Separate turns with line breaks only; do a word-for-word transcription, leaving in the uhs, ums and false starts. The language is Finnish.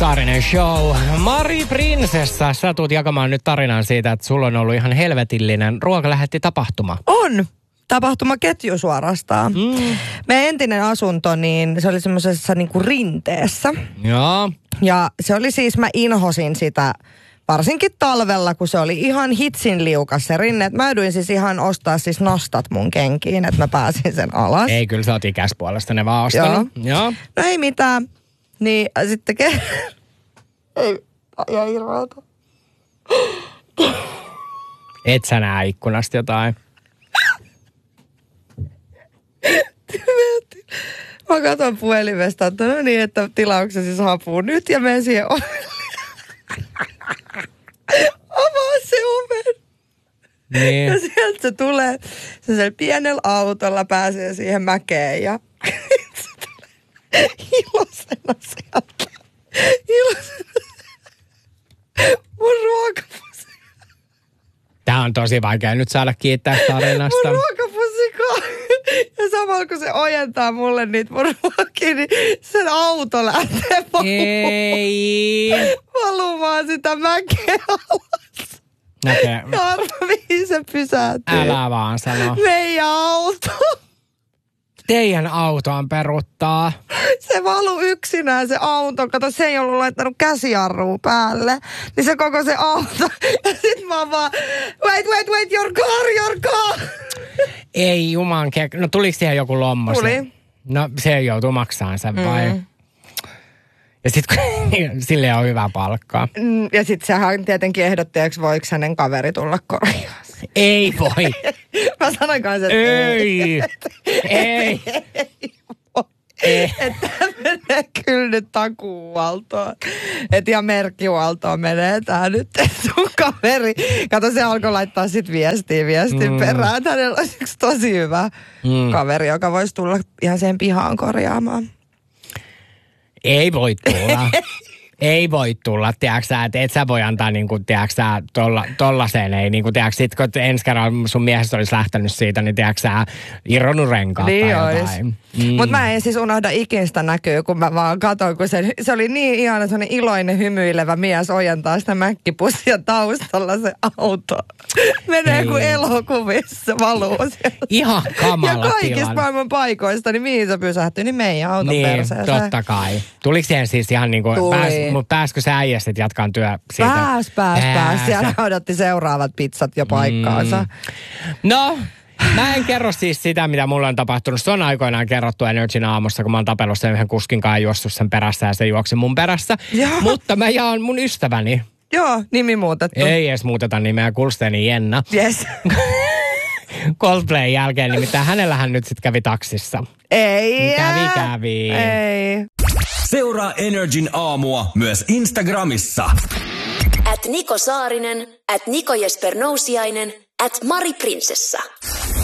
Saarinen show. Mari Prinsessa, sä tuut jakamaan nyt tarinan siitä, että sulla on ollut ihan helvetillinen ruokalähetti tapahtuma.
On. Tapahtumaketju suorastaan.
Mm.
Meidän entinen asunto, niin se oli semmoisessa niinku rinteessä.
Joo.
Ja se oli siis, mä inhosin sitä varsinkin talvella, kun se oli ihan hitsin liukas se rinne. Et mä jouduin siis ihan ostaa siis nostat mun kenkiin, että mä pääsin sen alas.
Ei, kyllä sä oot ikäispuolesta ne vaan ostanut.
Joo.
Joo.
No ei mitään. Niin sitten ke... ei, ja hirveältä.
Et sä näe ikkunasta jotain.
Mä katson puhelimesta, että no niin, että tilauksesi saapuu nyt ja menen siihen ovelle. Avaa se oven.
Niin.
Ja sieltä se tulee, se pienellä autolla pääsee siihen mäkeen ja se tulee ilosena sieltä. Ilosena. Mun ruokapussi.
Tää on tosi vaikea nyt saada kiittää tarinasta.
Mun ruokapussi. Ja samalla kun se ojentaa mulle niitä mun ruokia, niin sen auto lähtee
Ei.
valumaan sitä mäkeä alas.
Näkee.
Ja arva, mihin se pysähtyy.
Älä vaan sano.
Meidän auto.
Teidän autoon peruttaa.
Se valu yksinään se auto. Kato, se ei ollut laittanut käsijarrua päälle. Niin se koko se auto. Ja sit mä oon vaan, wait, wait, wait, your car, your car.
Ei juman kek... No tuliko siihen joku lommo?
Tuli.
No se joutuu maksamaan sen vai?
Mm.
Ja sit kun sille on hyvä palkkaa.
Ja sit sehän tietenkin ehdotti, että voiko hänen kaveri tulla korjaamaan.
Ei voi.
Mä sanoin kanssa, että
ei. Ei. Ei.
Että menee kyllä nyt takuuhuoltoon. Että ihan merkkihuoltoon menee tää nyt sun kaveri. Kato, se alkoi laittaa sit viestiä viestin mm. perään. Että hänellä olisi yksi tosi hyvä mm. kaveri, joka voisi tulla ihan sen pihaan korjaamaan.
Ei voi tulla. Ei voi tulla, tiedätkö sä, että et sä voi antaa niinku, tiedätkö sä, tolla, tollaseen ei, niinku, tiedätkö, sit kun ensi kerralla sun miehestä olisi lähtenyt siitä, niin tiedätkö sä, irronnut renkaat
niin
tai jotain.
Mm. Mutta mä en siis unohda ikin sitä näkyä, kun mä vaan katsoin, kun se, se oli niin ihana, sellainen iloinen, hymyilevä mies ojentaa sitä mäkkipussia taustalla se auto. Menee
Ei.
kuin elokuvissa, valuu sieltä.
Ihan kamala
Ja kaikista
tilanne.
maailman paikoista, niin mihin se pysähtyi, niin meidän auton
niin,
perseeseen.
totta kai. Tuliko siihen siis ihan niin kuin, pääs, mutta pääskö sä äijä sitten jatkaan työ siitä?
Pääs, pääs, pääs. Siellä odotti seuraavat pizzat jo paikkaansa.
Mm. No, mä en kerro siis sitä, mitä mulla on tapahtunut. Se on aikoinaan kerrottu Energyn aamussa, kun mä oon tapellut sen yhden kuskin kanssa ja juossut sen perässä ja se juoksi mun perässä.
Joo.
Mutta mä jaan mun ystäväni.
Joo, nimi muutettu.
Ei edes muuteta nimeä, Kulsteeni Jenna.
Yes.
Coldplayn jälkeen, nimittäin hänellähän nyt sitten kävi taksissa.
Ei.
Kävi, kävi.
Ei.
Seuraa Energin aamua myös Instagramissa.
At Niko Saarinen, at Niko Jesper Nousiainen, at Mari Prinsessa.